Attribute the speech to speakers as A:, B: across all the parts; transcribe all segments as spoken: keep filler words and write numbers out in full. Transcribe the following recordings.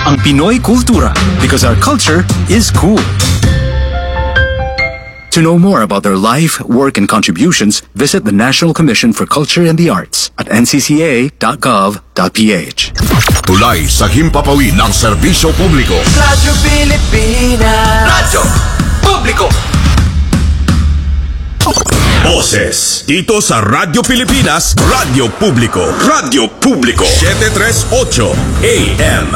A: ang Pinoy Kultura, because our culture is cool. To know more about their life, work, and contributions, visit the National Commission for Culture and the Arts at n c c a dot gov dot p h.
B: Tulay sa himpapawid ng serbisyo publiko.
C: Radyo Pilipinas. Radyo Publiko.
B: Boses dito sa Radyo Pilipinas, Radyo Publiko. Radyo Publiko seven thirty-eight A M.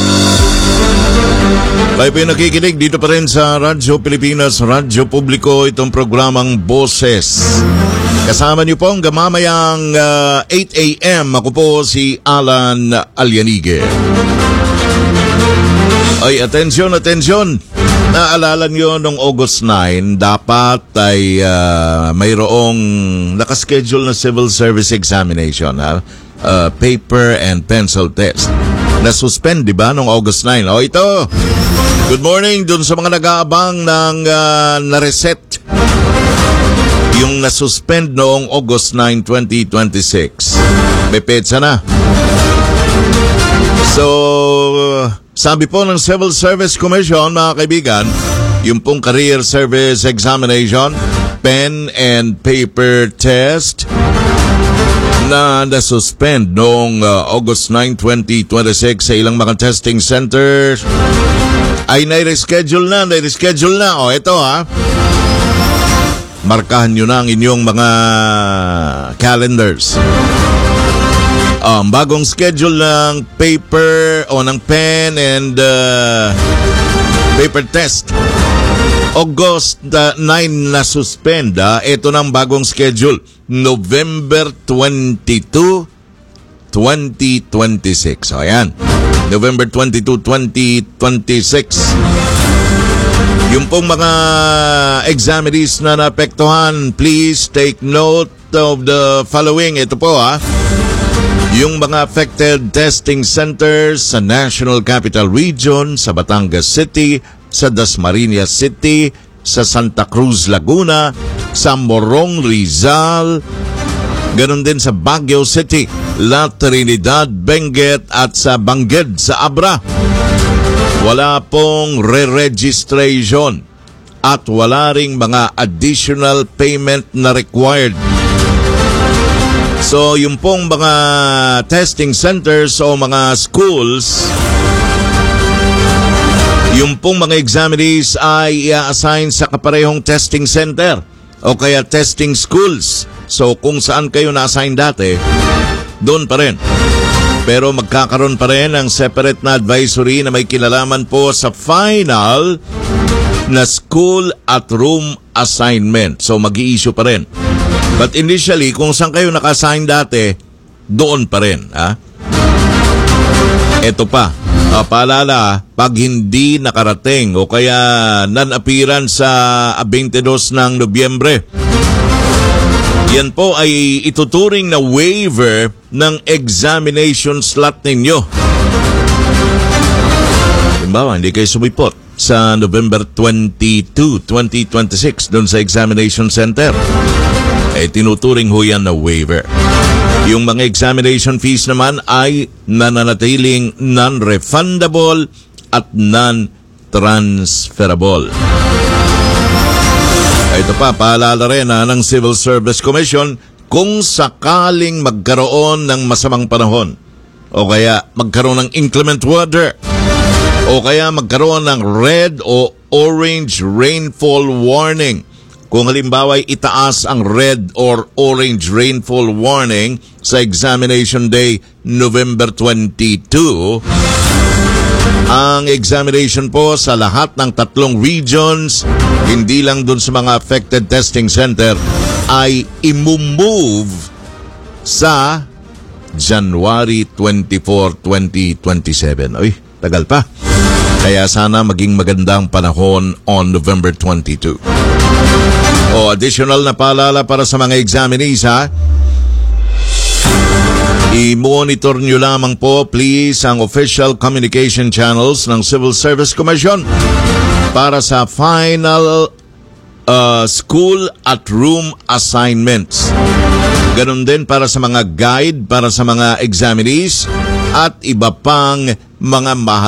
D: Tayo po yung nakikinig dito pa rin sa Radyo Pilipinas, Radyo Publiko, itong programang Boses. Kasama niyo po ang gamamayang uh, eight A M. Ako po si Alan Alianige. Ay, atensyon, atensyon. Naalala niyo nung August nine, dapat ay uh, mayroong nakaschedule na civil service examination, ha? Uh, paper and pencil test. Na-suspend, di ba, nung August nine? O, ito. Good morning dun sa mga nag-aabang ng uh, na-reset. Yung na-suspend noong August nine, twenty twenty-six. May petsa na. So, sabi po ng Civil Service Commission, mga kaibigan, yung pong career service examination, pen and paper test, na na-suspend noong uh, August nine, twenty twenty-six sa ilang mga testing centers ay nai-reschedule na, nai-reschedule na. O, ito ha. Markahan nyo na ang inyong mga calendars. Um, bagong schedule ng paper o ng pen and uh, paper test. August nine na suspend. Ah. Ito ng bagong schedule. November twenty-second, twenty twenty-six. So, ayan. November twenty-second, twenty twenty-six. Yung pong mga examinees na naapektuhan, please take note of the following. Ito po ha. Yung mga affected testing centers sa National Capital Region, sa Batangas City, sa Dasmariñas City, sa Santa Cruz, Laguna, sa Morong, Rizal, ganun din sa Baguio City, La Trinidad, Benguet at sa Bangged sa Abra. Wala pong re-registration at wala ring mga additional payment na required. So, yung pong mga testing centers o mga schools, yung pong mga examinees ay i-assign sa kaparehong testing center o kaya testing schools. So, kung saan kayo na-assign dati, doon pa rin. Pero magkakaroon pa rin ng separate na advisory na may kinalaman po sa final na school at room assignment. So, mag-i-issue pa rin. But initially, kung saan kayo naka-assign dati, doon pa rin. Ha? Ito pa. Uh, paalala, pag hindi nakarating o kaya non-appearance sa twenty-two ng Nobyembre, yan po ay ituturing na waiver ng examination slot ninyo. Halimbawa, hindi kayo sumipot sa November twenty-second, twenty twenty-six doon sa examination center. Ay tinuturing ho yan na waiver. Yung mga examination fees naman ay nananatiling non-refundable at non-transferable. Ito pa, paalala rin ha, ng Civil Service Commission, kung sakaling magkaroon ng masamang panahon o kaya magkaroon ng inclement weather o kaya magkaroon ng red o orange rainfall warning. Kung halimbawa itaas ang red or orange rainfall warning sa examination day November twenty-second, ang examination po sa lahat ng tatlong regions, hindi lang dun sa mga affected testing center, ay imumove sa January twenty-fourth, twenty twenty-seven. Uy, tagal pa. Kaya sana maging magandang panahon on November twenty-second. O additional na paalala para sa mga examinees ha. I-monitor nyo lamang po please ang official communication channels ng Civil Service Commission para sa final uh, school at room assignments. Ganon din para sa mga guide para sa mga examinees at iba pang mga mahal